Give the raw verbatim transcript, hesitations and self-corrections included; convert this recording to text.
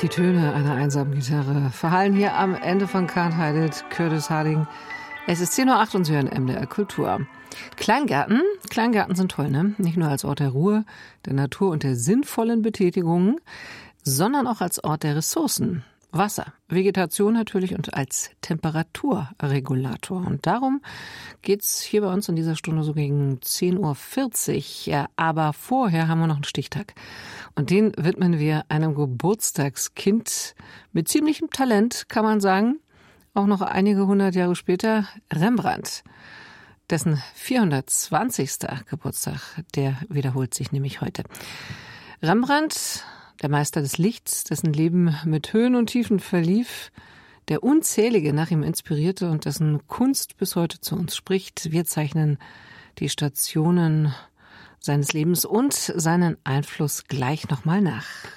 Die Töne einer einsamen Gitarre verhallen hier am Ende von Can't Hide It, Curtis Harding. Es ist zehn Uhr acht und Sie hören M D R Kultur. Kleingärten, Kleingärten sind toll, ne? Nicht nur als Ort der Ruhe, der Natur und der sinnvollen Betätigungen, sondern auch als Ort der Ressourcen. Wasser, Vegetation natürlich und als Temperaturregulator. Und darum geht's hier bei uns in dieser Stunde so gegen zehn Uhr vierzig. Ja, aber vorher haben wir noch einen Stichtag. Und den widmen wir einem Geburtstagskind mit ziemlichem Talent, kann man sagen. Auch noch einige hundert Jahre später, Rembrandt. Dessen vierhundertzwanzigster Geburtstag, der wiederholt sich nämlich heute. Rembrandt, der Meister des Lichts, dessen Leben mit Höhen und Tiefen verlief, der Unzählige nach ihm inspirierte und dessen Kunst bis heute zu uns spricht. Wir zeichnen die Stationen seines Lebens und seinen Einfluss gleich nochmal nach.